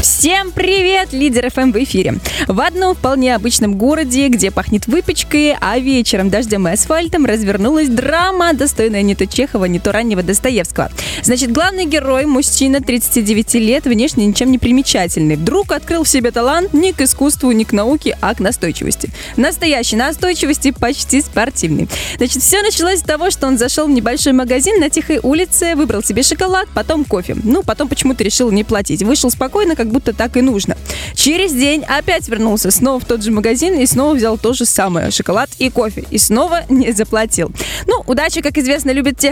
Всем привет! Лидер ФМ в эфире. В одном вполне обычном городе, где пахнет выпечкой, а вечером дождем и асфальтом, развернулась драма, достойная не то Чехова, не то раннего Достоевского. Значит, главный герой, мужчина 39 лет, внешне ничем не примечательный, вдруг открыл в себе талант не к искусству, не к науке, а к настойчивости. Настоящей настойчивости, почти спортивный. Значит, все началось с того, что он зашел в небольшой магазин на тихой улице, выбрал себе шоколад, потом кофе. Потом почему-то решил не платить. Вышел спокойно, как будто так и нужно. Через день опять вернулся снова в тот же магазин и снова взял то же самое – шоколад и кофе. И снова не заплатил. Удача, как известно, любит тех,